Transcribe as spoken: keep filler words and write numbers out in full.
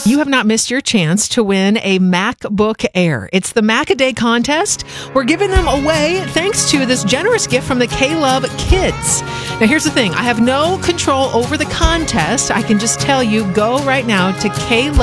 You have not missed your chance to win a MacBook Air. It's the Mac-A-Day contest. We're giving them away thanks to this generous gift from the K-Love Kids. Now, here's the thing. I have no control over the contest. I can just tell you, go right now to K Love.